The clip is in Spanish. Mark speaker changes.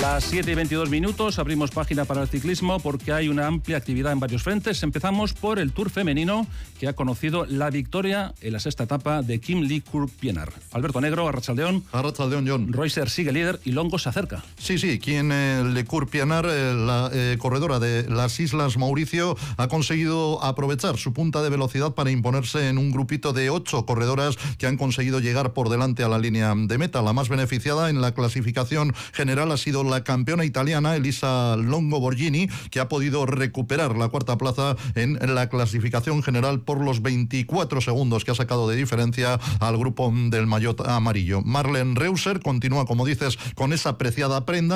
Speaker 1: Las 7:22, abrimos página para el ciclismo porque hay una amplia actividad en varios frentes. Empezamos por el Tour femenino, que ha conocido la victoria en la sexta etapa de Kim-Lee Kurpienar. Alberto Negro, Arratsaldeón.
Speaker 2: Arratsaldeón, John.
Speaker 1: Reuser sigue líder y Longo se acerca.
Speaker 2: Sí, Kim-Lee Kurpienar, la corredora de las Islas Mauricio, ha conseguido aprovechar su punta de velocidad para imponerse en un grupito de 8 corredoras que han conseguido llegar por delante a la línea de meta. La más beneficiada en la clasificación general ha sido la campeona italiana Elisa Longo Borghini, que ha podido recuperar la cuarta plaza en la clasificación general por los 24 segundos que ha sacado de diferencia al grupo del maillot amarillo. Marlen Reuser continúa, como dices, con esa preciada prenda.